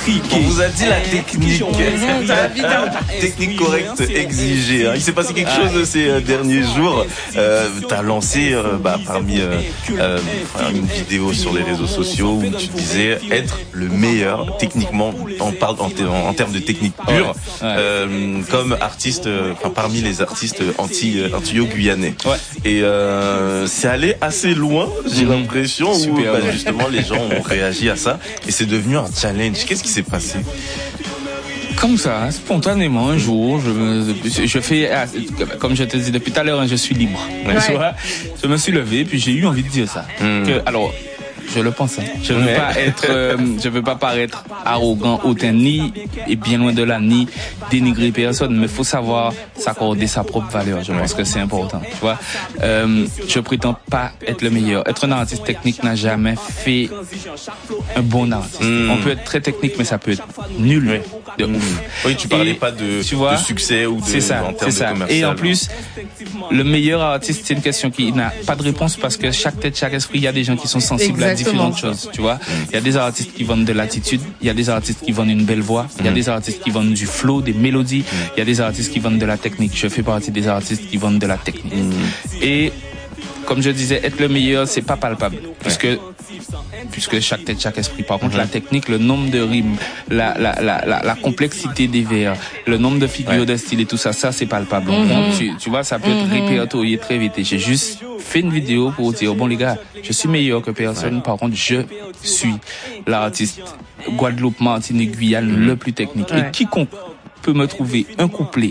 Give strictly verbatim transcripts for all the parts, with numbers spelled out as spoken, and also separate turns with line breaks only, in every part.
intriqué.
On vous a dit la technique. Technique correcte exigée. Hein. Il s'est passé quelque chose ces euh, derniers jours. Euh, t'as lancé euh, bah, parmi euh, euh, une vidéo sur les réseaux sociaux où tu disais être le meilleur techniquement, on parle en, en, en termes de technique pure, ouais. Ouais. Euh, comme artiste, euh, enfin parmi les artistes anti euh, anti guyanais. Ouais. Et euh, c'est allé assez loin, j'ai mmh. l'impression, où bah, justement les gens ont réagi à ça et c'est devenu un challenge. Qu'est-ce qui s'est passé?
Comme ça, spontanément, un jour, je, me, je fais, comme je te dis depuis tout à l'heure, je suis libre. Ouais. Tu vois, je me suis levé, puis j'ai eu envie de dire ça. Mmh. Que, alors, je le pense. Hein. Je veux ouais. pas être, euh, je veux pas paraître arrogant, hautain, ni et bien loin de là, ni dénigrer personne. Mais faut savoir s'accorder sa propre valeur. Je ouais. pense que c'est important. Tu vois, euh, je prétends pas être le meilleur. Être un artiste technique n'a jamais fait un bon artiste. Mmh. On peut être très technique, mais ça peut être nul. Ouais. De mmh. ouf.
Oui, tu parlais et, pas de, tu vois, de succès ou de,
c'est ça,
en termes
c'est ça.
de commercial.
Et en plus, le meilleur artiste, c'est une question qui n'a pas de réponse parce que chaque tête, chaque esprit, il y a des gens qui sont sensibles Exactement. à différentes choses, tu vois. Il y a des artistes qui vendent de l'attitude, il y a des artistes qui vendent une belle voix, il y a des artistes qui vendent du flow, des mélodies, il y a des artistes qui vendent de la technique. Je fais partie des artistes qui vendent de la technique. Et comme je disais, être le meilleur, c'est pas palpable, puisque puisque chaque tête, chaque esprit. Par contre, mm-hmm. la technique, le nombre de rimes, la, la, la, la, la complexité des vers, le nombre de figures ouais. de style et tout ça, ça, c'est palpable. Mm-hmm. Donc, tu, tu vois, ça peut être mm-hmm. répertorié très vite. Et j'ai juste fait une vidéo pour dire, bon, les gars, je suis meilleur que personne. Ouais. Par contre, je suis l'artiste Guadeloupe, Martinique, Guyane, mm-hmm. le plus technique. Ouais. Et quiconque peut me trouver un couplet,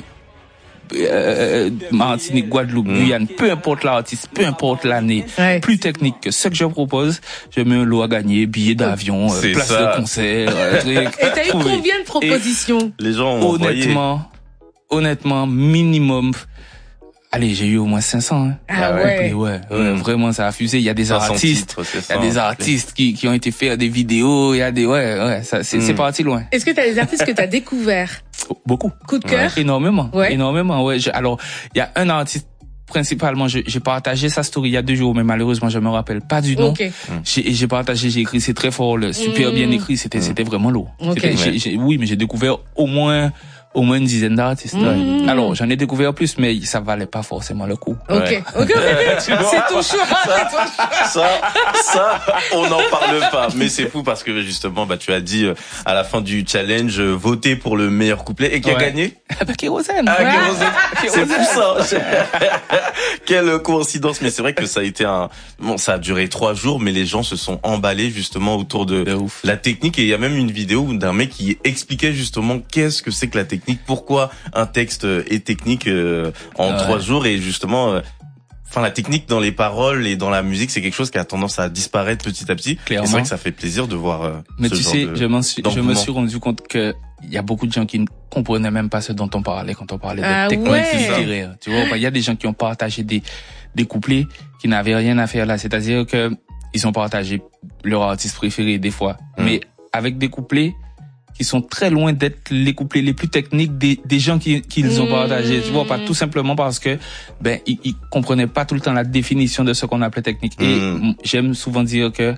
Euh, Martinique, Guadeloupe, mmh. Guyane, peu importe l'artiste, peu importe l'année, ouais. plus technique que ce que je propose, je mets un lot à gagner, billets d'avion, euh, place ça. de concert, euh, truc.
Et t'as eu combien de propositions?
Et les gens ont
honnêtement, envoyé. honnêtement, minimum. Allez, j'ai eu au moins cinq cents. Hein.
Ah ouais.
ouais, ouais, ouais mmh. Vraiment, ça a fusé. Il y a des artistes, il y a des artistes qui, qui ont été faire des vidéos. Il y a des, ouais, ouais, ça, c'est, mmh. c'est parti loin.
Est-ce que t'as des artistes que t'as découverts?
Beaucoup.
Coup de cœur?
Ouais. Énormément.
Ouais.
Énormément, ouais. Je, alors, il y a un artiste, principalement, je, j'ai partagé sa story il y a deux jours, mais malheureusement, je me rappelle pas du nom.
Okay.
J'ai, j'ai partagé, j'ai écrit, c'est très fort, le, super mmh. bien écrit, c'était, mmh. c'était vraiment lourd.
Okay.
C'était, j'ai, j'ai, oui, mais j'ai découvert au moins, au moins une dizaine d'artistes. Mmh. Alors, j'en ai découvert plus, mais ça valait pas forcément le coup.
Ok, ouais. ok, c'est ton choix, c'est ton choix.
Ça, ça, on n'en parle pas. Mais c'est fou parce que justement, bah, tu as dit, à la fin du challenge, voter pour le meilleur couplet. Et qui ouais. a gagné?
Ah, bah, Kérosène.
Ah, Kérosène. C'est fou, ça. Quelle coïncidence. Mais c'est vrai que ça a été un, bon, ça a duré trois jours, mais les gens se sont emballés justement autour de, de la technique. Et il y a même une vidéo d'un mec qui expliquait justement qu'est-ce que c'est que la technique. Pourquoi un texte est technique euh, en ouais. trois jours et justement, euh, enfin la technique dans les paroles et dans la musique, c'est quelque chose qui a tendance à disparaître petit à petit. Clairement. Et c'est vrai que ça fait plaisir de voir. Euh,
Mais
ce
tu
genre
sais,
de, je,
m'en suis, je me suis rendu compte que il y a beaucoup de gens qui ne comprenaient même pas ce dont on parlait quand on parlait
ah
de technique
ouais.
littéraire. Tu vois, il y a des gens qui ont partagé des des couplets qui n'avaient rien à faire là, c'est-à-dire que ils ont partagé leur artiste préféré des fois, mmh. mais avec des couplets qui sont très loin d'être les couplets les plus techniques des, des gens qui, qui les ont mmh. partagés. Tu vois, pas tout simplement parce que, ben, ils, ils comprenaient pas tout le temps la définition de ce qu'on appelait technique. Mmh. Et j'aime souvent dire que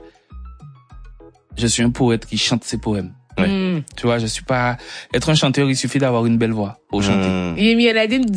je suis un poète qui chante ses poèmes. Ouais. Mmh. Tu vois, je suis pas, être un chanteur, il suffit d'avoir une belle voix pour chanter.
Yemi Alade